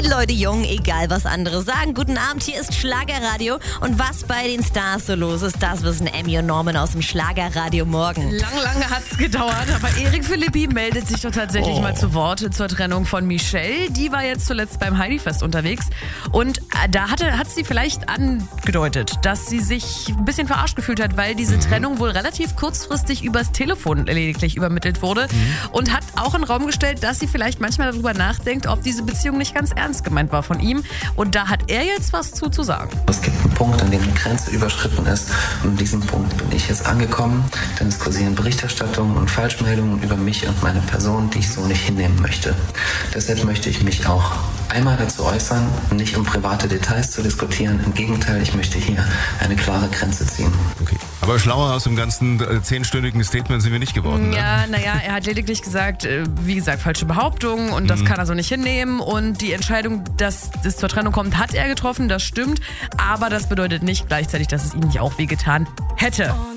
Die Leute jung, egal was andere sagen. Guten Abend, hier ist Schlagerradio. Und was bei den Stars so los ist, das wissen Emmy und Norman aus dem Schlagerradio morgen. Lange hat's gedauert, aber Erik Philippi meldet sich doch tatsächlich mal zu Wort zur Trennung von Michelle. Die war jetzt zuletzt beim Heidi-Fest unterwegs und da hat sie vielleicht angedeutet, dass sie sich ein bisschen verarscht gefühlt hat, weil diese Trennung wohl relativ kurzfristig übers Telefon lediglich übermittelt wurde und hat auch in den Raum gestellt, dass sie vielleicht manchmal darüber nachdenkt, ob diese Beziehung nicht ganz ernst gemeint war von ihm. Und da hat er jetzt was zu sagen. Es gibt einen Punkt, an dem die Grenze überschritten ist. Und an diesem Punkt bin ich jetzt angekommen, denn es kursieren Berichterstattungen und Falschmeldungen über mich und meine Person, die ich so nicht hinnehmen möchte. Deshalb möchte ich mich auch einmal dazu äußern, nicht um private Details zu diskutieren. Im Gegenteil, ich möchte hier eine klare Grenze ziehen. Okay. Aber schlauer aus dem ganzen 10-stündigen Statement sind wir nicht geworden. Ja, er hat lediglich gesagt, wie gesagt, falsche Behauptungen und das kann er so nicht hinnehmen. Und die Entscheidung, dass es zur Trennung kommt, hat er getroffen, das stimmt. Aber das bedeutet nicht gleichzeitig, dass es ihm nicht auch wehgetan hätte.